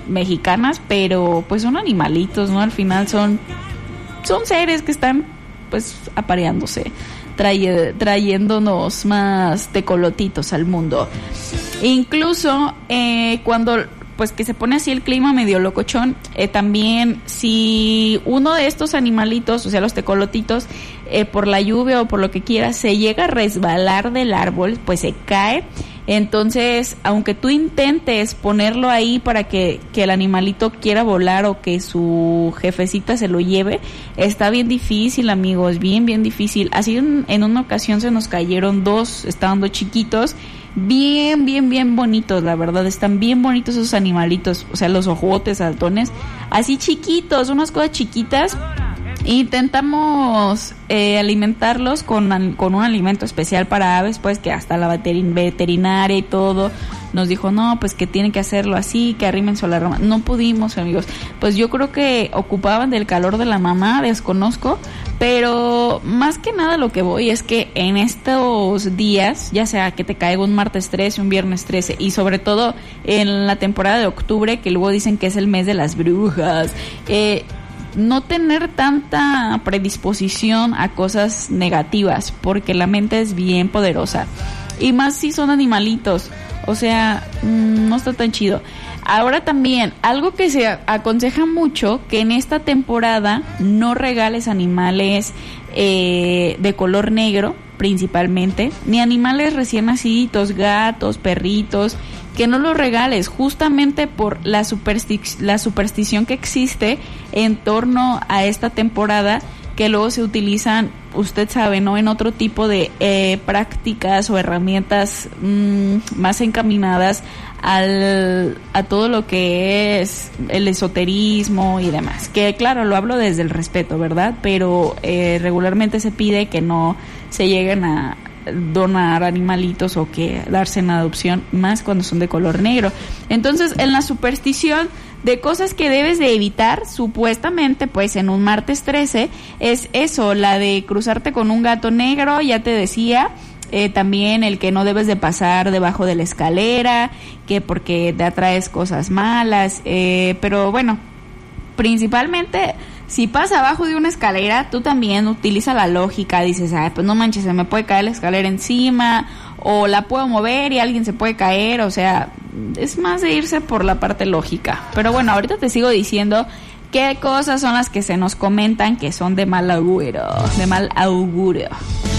mexicanas, pero pues son animalitos, ¿no? Al final son seres que están pues apareándose, trayéndonos más tecolotitos al mundo. Incluso cuando pues que se pone así el clima medio locochón, también si uno de estos animalitos, o sea los tecolotitos, por la lluvia o por lo que quiera, se llega a resbalar del árbol, pues se cae. Entonces, aunque tú intentes ponerlo ahí para que el animalito quiera volar o que su jefecita se lo lleve, está bien difícil, amigos, bien difícil. Así en una ocasión se nos cayeron dos, estaban dos chiquitos, bien bonitos, la verdad, están bien bonitos esos animalitos, o sea, los ojotes, saltones, así chiquitos, unas cosas chiquitas. Intentamos alimentarlos con un alimento especial para aves, pues que hasta la veterinaria y todo nos dijo, no, pues que tienen que hacerlo así, que arrímense a la rama. No pudimos, amigos, pues yo creo que ocupaban del calor de la mamá, desconozco, pero más que nada lo que voy es que en estos días, ya sea que te caiga un martes 13, un viernes 13, y sobre todo en la temporada de octubre, que luego dicen que es el mes de las brujas, no tener tanta predisposición a cosas negativas, porque la mente es bien poderosa, y más si son animalitos, o sea, no está tan chido. Ahora también, algo que se aconseja mucho, que en esta temporada no regales animales de color negro, principalmente, ni animales recién nacidos, gatos, perritos, que no los regales, justamente por la superstición que existe en torno a esta temporada, que luego se utilizan, usted sabe, ¿no?, en otro tipo de prácticas o herramientas más encaminadas a todo lo que es el esoterismo y demás, que claro, lo hablo desde el respeto, ¿verdad? Pero regularmente se pide que no se lleguen a donar animalitos o que darse en adopción, más cuando son de color negro. Entonces, en la superstición de cosas que debes de evitar, supuestamente, pues en un martes 13, es eso, la de cruzarte con un gato negro, ya te decía, también el que no debes de pasar debajo de la escalera, que porque te atraes cosas malas, pero bueno, principalmente, si pasas abajo de una escalera, tú también utiliza la lógica, dices, ay, pues no manches, se me puede caer la escalera encima, o la puedo mover y alguien se puede caer, o sea, es más de irse por la parte lógica. Pero bueno, ahorita te sigo diciendo qué cosas son las que se nos comentan que son de mal augurio,